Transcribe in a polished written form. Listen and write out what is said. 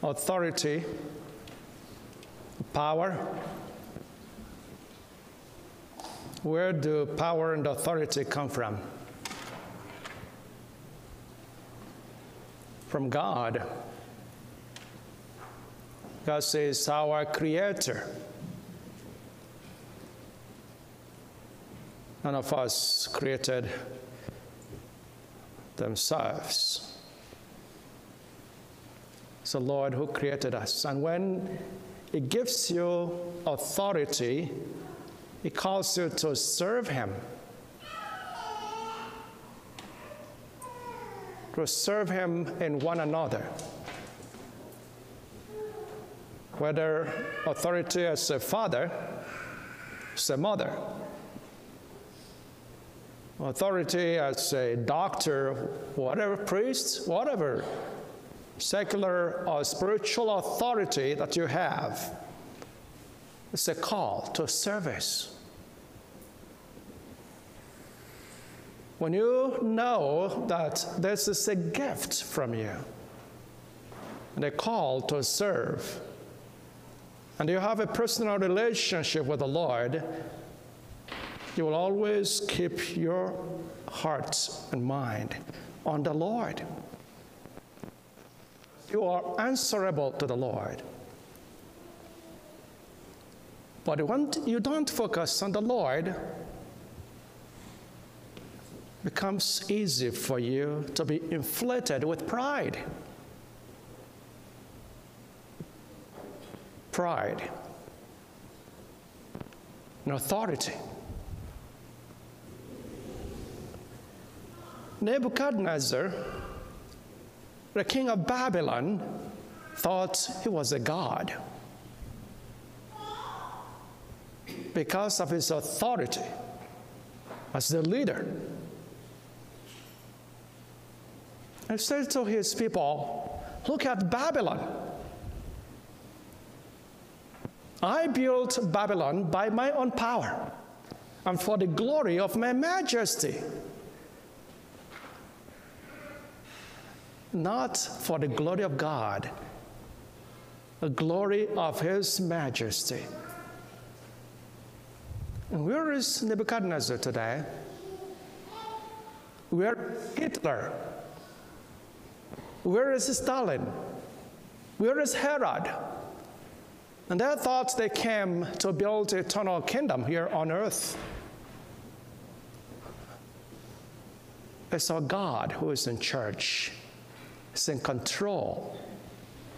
authority, power. Where do power and authority come from? From God. God says, our Creator. None of us created themselves. It's the Lord who created us. And when He gives you authority, He calls you to serve Him. To serve Him in one another. Whether authority as a father, as a mother, authority as a doctor, whatever, priest, whatever, secular or spiritual authority that you have, it's a call to service. When you know that this is a gift from you, and a call to serve, and you have a personal relationship with the Lord, you will always keep your heart and mind on the Lord. You are answerable to the Lord. But when you don't focus on the Lord, it becomes easy for you to be inflated with pride. Pride and authority. Nebuchadnezzar, the king of Babylon, thought he was a god because of his authority as the leader. And said to his people, look at Babylon. I built Babylon by my own power and for the glory of my majesty, not for the glory of God, the glory of His majesty. And where is Nebuchadnezzar today? Where is Hitler? Where is Stalin? Where is Herod? And they thought they came to build an eternal kingdom here on earth. It's our God who is in charge, is in control.